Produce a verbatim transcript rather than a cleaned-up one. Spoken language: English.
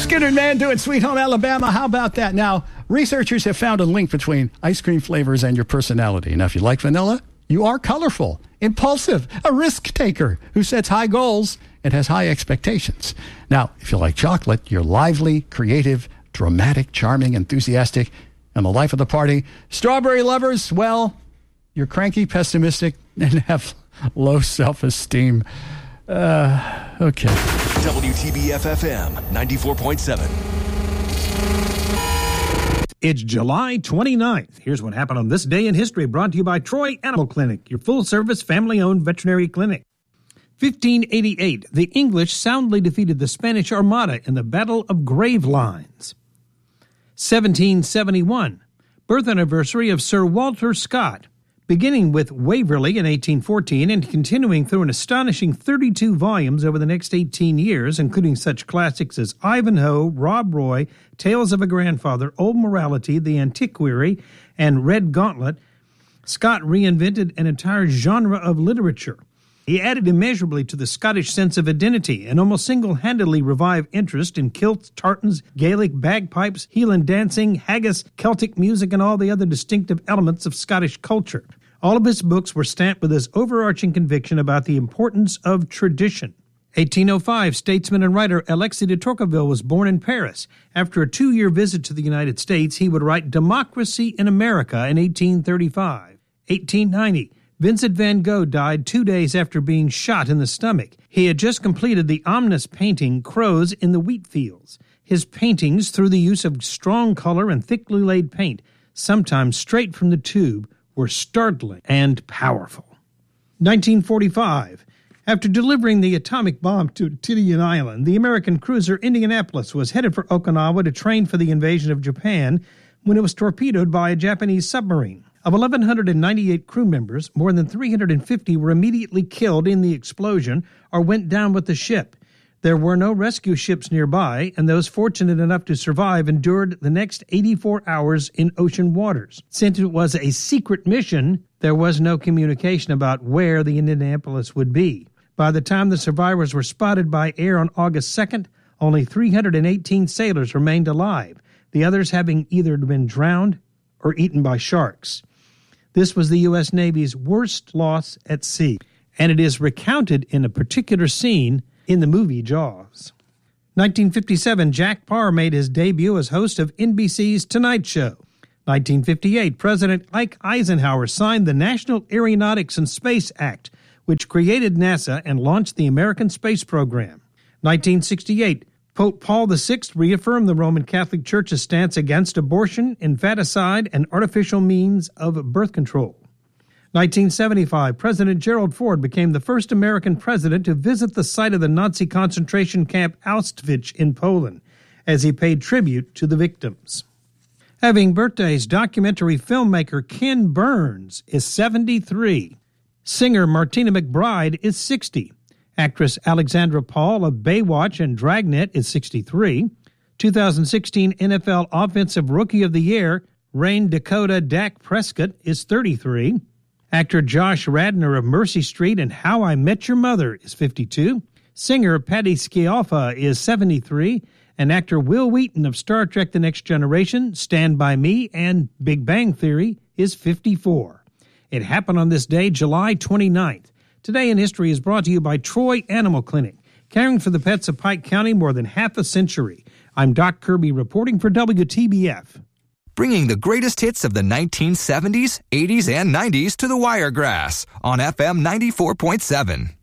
Skynyrd Man doing Sweet Home Alabama. How about that? Now, researchers have found a link between ice cream flavors and your personality. Now, if you like vanilla, you are colorful, impulsive, a risk taker who sets high goals and has high expectations. Now, if you like chocolate, you're lively, creative, dramatic, charming, enthusiastic, and the life of the party. Strawberry lovers, well, you're cranky, pessimistic, and have low self-esteem. Uh, okay. W T B F F M ninety-four point seven. It's July twenty-ninth. Here's what happened on this day in history, brought to you by Troy Animal Clinic, your full-service, family-owned veterinary clinic. fifteen eighty-eight, the English soundly defeated the Spanish Armada in the Battle of Gravelines. seventeen seventy-one, birth anniversary of Sir Walter Scott. Beginning with Waverley in eighteen fourteen and continuing through an astonishing thirty-two volumes over the next eighteen years, including such classics as Ivanhoe, Rob Roy, Tales of a Grandfather, Old Morality, The Antiquary, and Red Gauntlet, Scott reinvented an entire genre of literature. He added immeasurably to the Scottish sense of identity and almost single-handedly revived interest in kilts, tartans, Gaelic bagpipes, Hieland dancing, haggis, Celtic music, and all the other distinctive elements of Scottish culture. All of his books were stamped with his overarching conviction about the importance of tradition. eighteen oh five, statesman and writer Alexis de Tocqueville was born in Paris. After a two-year visit to the United States, he would write Democracy in America in eighteen thirty-five. eighteen ninety, Vincent van Gogh died two days after being shot in the stomach. He had just completed the ominous painting Crows in the Wheat Fields. His paintings, through the use of strong color and thickly laid paint, sometimes straight from the tube, were startling and powerful. nineteen forty-five. After delivering the atomic bomb to Tinian Island, the American cruiser Indianapolis was headed for Okinawa to train for the invasion of Japan when it was torpedoed by a Japanese submarine. Of one thousand one hundred ninety-eight crew members, more than three hundred fifty were immediately killed in the explosion or went down with the ship. There were no rescue ships nearby, and those fortunate enough to survive endured the next eighty-four hours in ocean waters. Since it was a secret mission, there was no communication about where the Indianapolis would be. By the time the survivors were spotted by air on August second, only three hundred eighteen sailors remained alive, the others having either been drowned or eaten by sharks. This was the U S Navy's worst loss at sea, and it is recounted in a particular scene in the movie Jaws. nineteen fifty-seven, Jack Paar made his debut as host of N B C's Tonight Show. nineteen fifty-eight, President Ike Eisenhower signed the National Aeronautics and Space Act, which created NASA and launched the American space program. nineteen sixty-eight, Pope Paul the Sixth reaffirmed the Roman Catholic Church's stance against abortion, infanticide, and artificial means of birth control. nineteen seventy-five, President Gerald Ford became the first American president to visit the site of the Nazi concentration camp Auschwitz in Poland, as he paid tribute to the victims. Having birthdays, documentary filmmaker Ken Burns is seventy-three. Singer Martina McBride is sixty. Actress Alexandra Paul of Baywatch and Dragnet is sixty-three. two thousand sixteen N F L Offensive Rookie of the Year, Rain Dakota Dak Prescott, is thirty-three. Actor Josh Radnor of Mercy Street and How I Met Your Mother is fifty-two. Singer Patty Scialfa is seventy-three. And actor Will Wheaton of Star Trek The Next Generation, Stand By Me, and Big Bang Theory is fifty-four. It happened on this day, July twenty-ninth. Today in History is brought to you by Troy Animal Clinic, caring for the pets of Pike County more than half a century. I'm Doc Kirby reporting for W T B F. Bringing the greatest hits of the nineteen seventies, eighties, and nineties to the Wiregrass on F M ninety-four point seven.